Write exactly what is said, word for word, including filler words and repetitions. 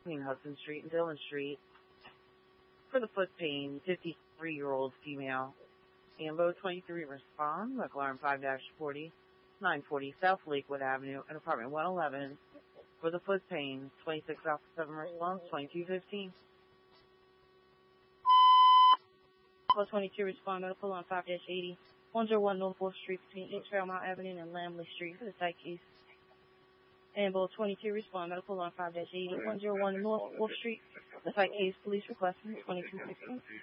between Hudson Street and Dillon Street. For the foot pain, fifty-three-year-old female. Ambo twenty-three respond, McLaren five forty, nine forty South Lakewood Avenue and apartment one eleven. For the foot pain, twenty-six Alpha seven response, twenty-two fifteen. Plus twenty-two respond, medical on five eighty, one oh one North fourth Street between East Fairmount Avenue and Lamley Street for the site case. Ambo twenty-two respond, medical on five eighty, one oh one North fourth Street. The site case, police requesting twenty-two sixteen.